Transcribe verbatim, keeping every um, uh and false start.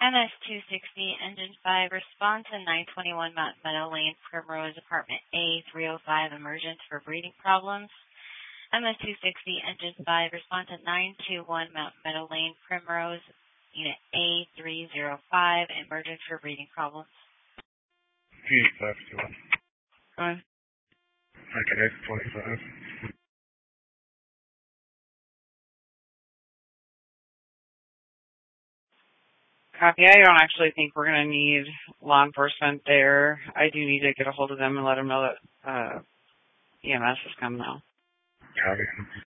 M S two sixty, Engine five, respond to nine twenty-one Mount Meadow Lane, Primrose, Apartment A, three oh five, emergent for breathing problems. M S two sixty, Engine five, respond to nine twenty-one Mount Meadow Lane, Primrose, Unit A, three oh five, emergent for breathing problems. P five two one. Go ahead. Okay, twenty-five. Copy. I don't actually think we're going to need law enforcement there. I do need to get a hold of them and let them know that uh, E M S is coming now. Copy.